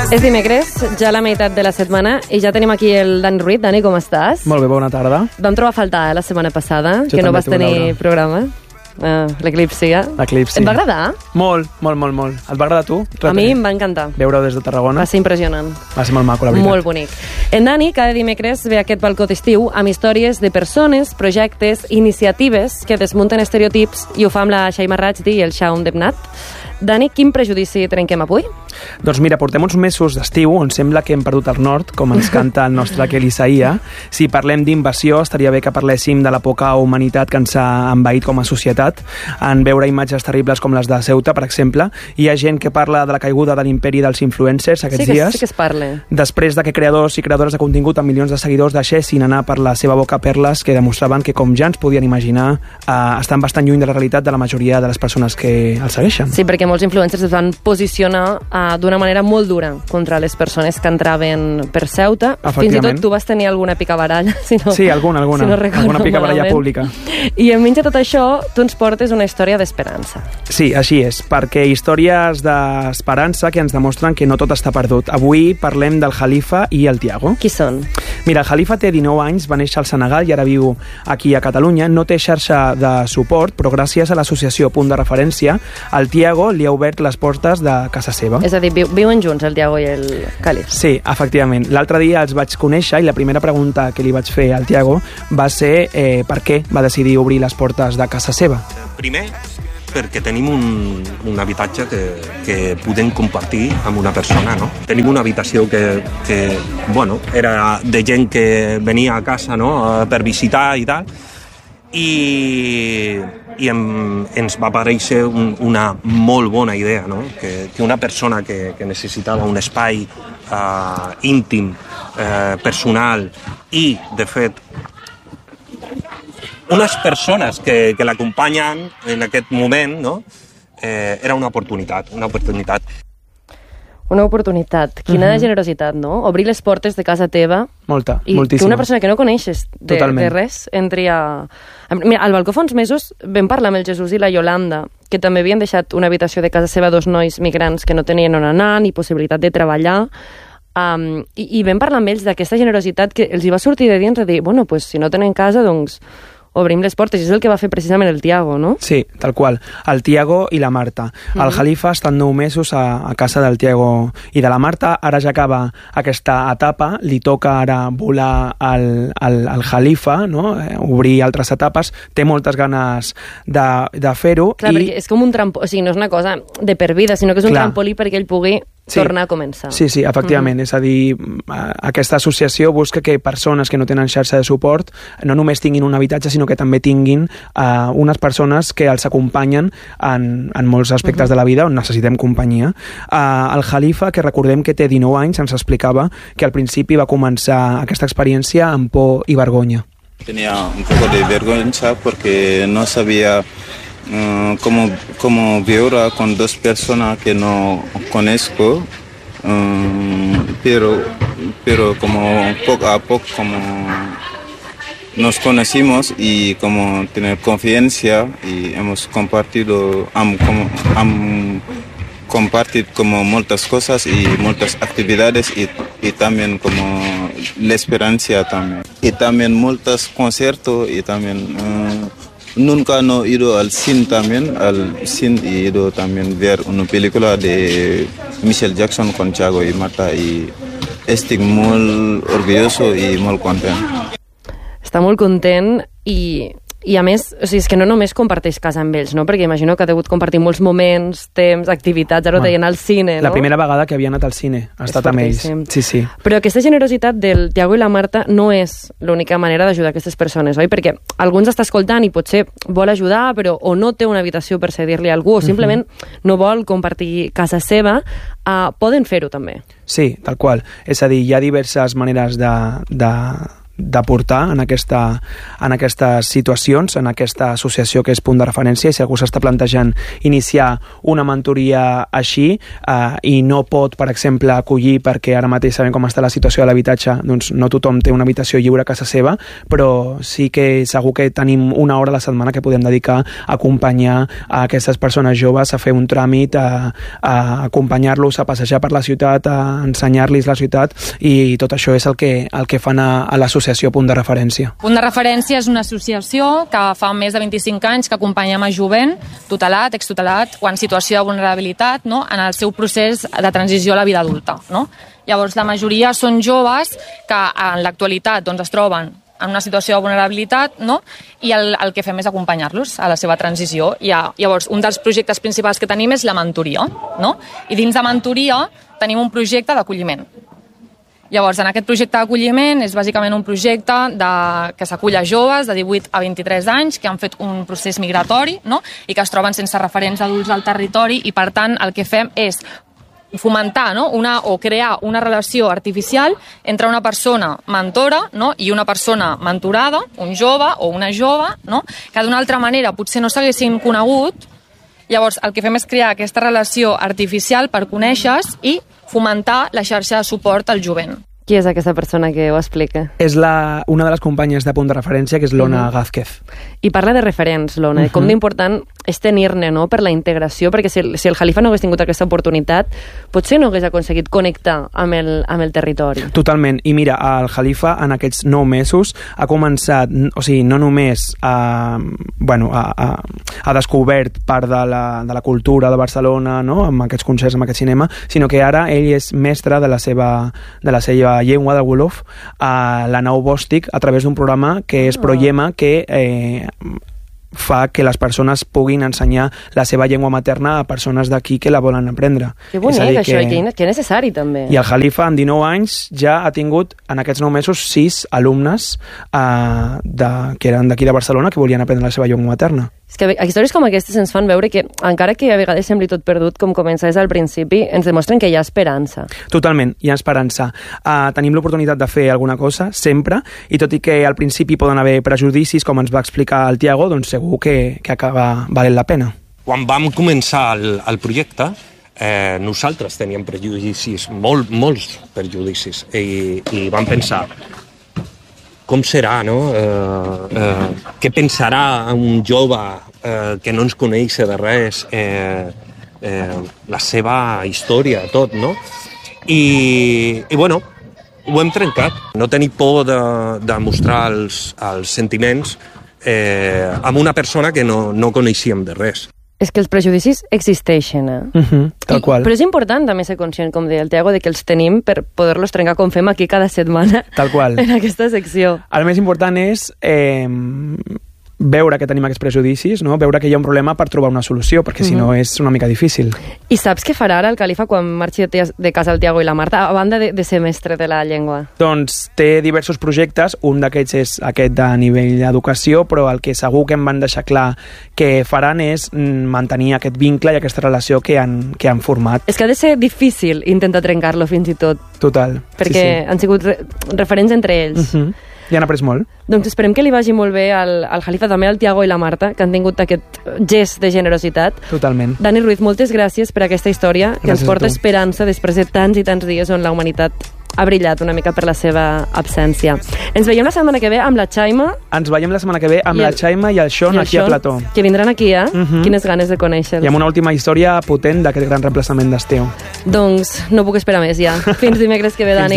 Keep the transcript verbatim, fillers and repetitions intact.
És dimecres, ja la meitat de la setmana, i ja tenim aquí el Dani Ruiz. Dani, com estàs? Molt bé, bona tarda. Vam trobar a faltar eh, la setmana passada, jo que no vas tu, tenir Laura. programa. Uh, L'Eclipsi, ja. L'Eclipsi. Et va agradar? Molt, molt, molt, molt. Et va agradar a tu? A mi em va encantar. Veure-ho des de Tarragona? Va ser impressionant. Va ser molt maco, la veritat. Molt bonic. En Dani, cada dimecres, ve aquest balcó d'estiu amb històries de persones, projectes, iniciatives que desmunten estereotips, i ho fa amb la Xaima Rajdi i el Shaun Debnat. Dani, quin prejudici trenquem avui? Doncs mira, portem uns mesos d'estiu on sembla que hem perdut el nord, com ens canta el nostre Kel Isaia. Si parlem d'invasió, estaria bé que parléssim de la poca humanitat que ens ha envaït com a societat. En veure imatges terribles com les de Ceuta, per exemple, hi ha gent que parla de la caiguda de l'imperi dels influencers aquests sí que, dies. Sí que es parla. Després de que creadors i creadores de contingut amb milions de seguidors deixessin anar per la seva boca perles que demostraven que, com ja ens podien imaginar, eh, estan bastant lluny de la realitat de la majoria de les persones que els segueixen. Sí, perquè molts influencers es van posicionar uh, d'una manera molt dura contra les persones que entraven per Ceuta. Fins i tot tu vas tenir alguna picabaralla, si no, sí, alguna, alguna, si no alguna picabaralla malament. pública. I enmig de tot això, tu ens portes una història d'esperança. Sí, així és, perquè històries d'esperança que ens demostren que no tot està perdut. Avui parlem del Khalifa i el Tiago. Qui són? Mira, el Khalifa té dinou anys, va néixer al Senegal i ara viu aquí a Catalunya. No té xarxa de suport, però gràcies a l'associació Punt de Referència, el Tiago li ha obert les portes de casa seva. És a dir, viuen junts el Tiago i el Khalifa. Sí, efectivament. L'altre dia els vaig conèixer i la primera pregunta que li vaig fer al Tiago va ser eh, per què va decidir obrir les portes de casa seva. Primer, perquè tenim un, un habitatge que, que podem compartir amb una persona, no? Tenim una habitació que, que bueno, era de gent que venia a casa, no?, per visitar i tal, i, i em, ens va aparèixer un, una molt bona idea, no? que, que una persona que, que necessitava un espai uh, íntim, uh, personal i, de fet, unes persones que, que l'acompanyen en aquest moment, no? eh, era una oportunitat, una oportunitat. Una oportunitat. Quina uh-huh. generositat, no? Obrir les portes de casa teva. Molta, i moltíssima. I que una persona que no coneixes de, de res entri a... Mira, al balcó fa uns mesos vam parlar amb el Jesús i la Yolanda, que també havien deixat una habitació de casa seva dos nois migrants que no tenien on anar ni possibilitat de treballar. Um, i, I vam parlar amb ells d'aquesta generositat que els hi va sortir de dins de dir, bueno, pues, si no tenen casa, doncs obrim les portes, i és el que va fer precisament el Tiago, no? Sí, tal qual. El Tiago i la Marta. Mm-hmm. El Khalifa ha estat nou mesos a, a casa del Tiago i de la Marta, ara ja acaba aquesta etapa, li toca ara volar al, al, al Khalifa, no? Eh, obrir altres etapes, té moltes ganes de, de fer-ho. Clar, i... perquè és com un trampolí, o sigui, no és una cosa de per vida, sinó que és un Clar. trampolí perquè ell pugui sí. tornar a començar. Sí, sí, efectivament. Mm-hmm. És a dir, aquesta associació busca que persones que no tenen xarxa de suport no només tinguin un habitatge, sinó que també tinguin uh, unes persones que els acompanyen en, en molts aspectes uh-huh. de la vida on necessitem companyia. Uh, el Khalifa, que recordem que té dinou anys, ens explicava que al principi va començar aquesta experiència amb por i vergonya. Tenía un poco de vergüenza porque no sabía uh, cómo, cómo vivir con dos personas que no conozco, um, pero, pero como poco a poco como nos conocimos y como tener confianza y hemos compartido am, como, am, compartir como muchas cosas y muchas actividades y, y también como la esperanza también y también muchos conciertos y también uh, nunca no he ido al cine también al cine he ido también ver una película de Michael Jackson con Tiago y Marta y estoy muy orgulloso y muy contento. Està molt content i, i a més, o sigui, és que no només comparteix casa amb ells, no? Perquè imagino que ha degut compartir molts moments, temps, activitats, ara ho deien al cine, no? La primera vegada que havia anat al cine, ha estat amb ells. Sí, sí. Però aquesta generositat del Tiago i la Marta no és l'única manera d'ajudar aquestes persones, oi? Perquè alguns està escoltant i potser vol ajudar, però o no té una habitació per cedir-li a algú, o simplement uh-huh. no vol compartir casa seva, uh, poden fer-ho també. Sí, tal qual. És a dir, hi ha diverses maneres de... de d'aportar en, aquesta, en aquestes situacions, en aquesta associació que és Punt de Referència, i si algú s'està plantejant iniciar una mentoria així eh, i no pot, per exemple, acollir, perquè ara mateix sabem com està la situació de l'habitatge, doncs no tothom té una habitació lliure a casa seva, però sí que segur que tenim una hora a la setmana que podem dedicar a acompanyar a aquestes persones joves a fer un tràmit, a, a acompanyar-los a passejar per la ciutat, a ensenyar-los la ciutat, i tot això és el que, el que fan a, a l'associació Punt de Referència. Punt de Referència és una associació que fa més de vint-i-cinc anys que acompanyem a jovent, tutelat, extutelat, o en situació de vulnerabilitat, no?, en el seu procés de transició a la vida adulta, no? Llavors, la majoria són joves que en l'actualitat doncs, es troben en una situació de vulnerabilitat, no?, i el, el que fem és acompanyar-los a la seva transició. I, llavors, un dels projectes principals que tenim és la mentoria, no?, i dins de mentoria tenim un projecte d'acolliment. Llavors, en aquest projecte d'acolliment és bàsicament un projecte de, que s'acull a joves de divuit a vint-i-tres anys que han fet un procés migratori, no?, i que es troben sense referents adults al territori, i per tant el que fem és fomentar, no?, una, o crear una relació artificial entre una persona mentora, no?, i una persona mentorada, un jove o una jove, no?, que d'una altra manera potser no s'haguessin conegut. Llavors el que fem és crear aquesta relació artificial per conèixer-se i fomentar la xarxa de suport al jovent. Qui és aquesta persona que ho explica? És la, una de les companyes de Punt de Referència, que és l'Ona uh-huh. Gázquez. I parla de referents, l'Ona, uh-huh. com d'important és tenir-ne, no?, per la integració, perquè si el, si el Jalifa no hagués tingut aquesta oportunitat, potser no hagués aconseguit connectar amb el, amb el territori. Totalment. I mira, el Jalifa en aquests nou mesos ha començat, o sigui, no només a, bueno, a, a, ha descobert part de la, de la cultura de Barcelona, no?, amb aquests concerts, amb aquest cinema, sinó que ara ell és mestre de la seva, de la seva llengua de Wolof a la Nau Bòstic a través d'un programa que és Proyema, que eh, fa que les persones puguin ensenyar la seva llengua materna a persones d'aquí que la volen aprendre. Que bonic, això, que, i que necessari també. I el Jalifa, amb dinou anys, ja ha tingut en aquests nou mesos sis alumnes eh, de, que eren d'aquí de Barcelona que volien aprendre la seva llengua materna. És que històries com aquestes ens fan veure que, encara que a vegades sembli tot perdut, com començaves al principi, ens demostren que hi ha esperança. Totalment, hi ha esperança. Uh, tenim l'oportunitat de fer alguna cosa, sempre, i tot i que al principi poden haver prejudicis, com ens va explicar el Tiago, doncs segur que, que acaba valent la pena. Quan vam començar el, el projecte, eh, nosaltres teníem prejudicis, molt, molts prejudicis, i, i vam pensar com serà, no? Eh, eh, què pensarà un jove eh, que no ens coneix de res, eh, eh, la seva història, tot, no? I, i bueno, ho hem trencat. No tenir por de, de mostrar els, els sentiments eh, amb una persona que no, no coneixíem de res. És que els prejudicis existeixen, eh? Uh-huh, tal qual. I, però és important també ser conscient, com deia el Tiago, de que els tenim per poder-los trencar com fem aquí cada setmana. Tal qual. En aquesta secció. El més important és eh, veure que tenim aquests prejudicis, no? Veure que hi ha un problema per trobar una solució, perquè si uh-huh. no és una mica difícil. I saps què farà ara el Califa quan marxi de casa el Tiago i la Marta, a banda de, de ser mestre de la llengua? Doncs té diversos projectes, un d'aquests és aquest de nivell d'educació, però el que segur que em van deixar clar que faran és mantenir aquest vincle i aquesta relació que han, que han format. És que ha de ser difícil intentar trencar-lo fins i tot. Total. Perquè sí, sí. han sigut re referents entre ells. Uh-huh. I han après molt. Doncs esperem que li vagi molt bé al, al Jalifa, també al Tiago i la Marta, que han tingut aquest gest de generositat. Totalment. Dani Ruiz, moltes gràcies per aquesta història, que gràcies ens porta esperança després de tants i tants dies on la humanitat ha brillat una mica per la seva absència. Ens veiem la setmana que ve amb la Chaima. Ens veiem la setmana que ve amb el, la Chaima i el Sean i el aquí Sean, a Plató. Que vindran aquí, eh? Uh-huh. Quines ganes de conèixer-los. I amb una última història potent d'aquest gran reemplaçament d'Esteu. Doncs no puc esperar més, ja. Fins dimecres que ve, Dani.